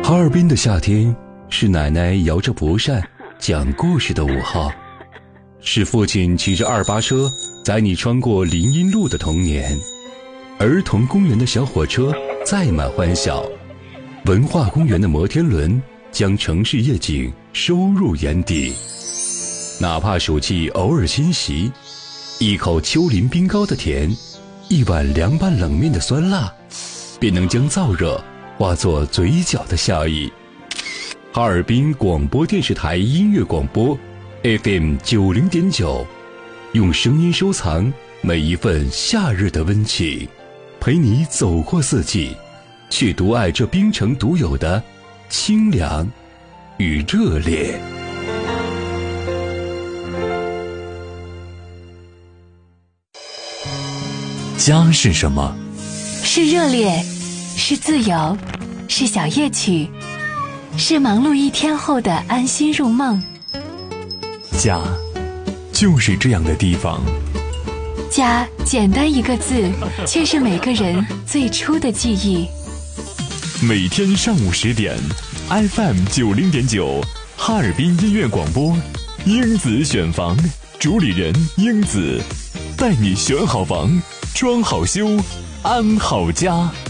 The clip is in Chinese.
哈尔滨的夏天是奶奶摇着蒲扇讲故事的午后，是父亲骑着288车载你穿过林荫路的童年，儿童公园的小火车载满欢笑，文化公园的摩天轮将城市夜景收入眼底。哪怕暑气偶尔侵袭，一口丘陵冰糕的甜，一碗凉拌冷面的酸辣，便能将燥热化作嘴角的笑意。哈尔滨广播电视台音乐广播 FM 90.9，用声音收藏每一份夏日的温情，陪你走过四季，去独爱这冰城独有的清凉与热烈。 家是什么？ 是热烈，是自由，是小夜曲，是忙碌一天后的安心入梦。 家就是这样的地方。 家简单一个字，却是每个人最初的记忆。 每天上午10点 FM 90.9哈尔滨音乐广播，英子选房，主理人英子，带你选好房，装好修，安好家。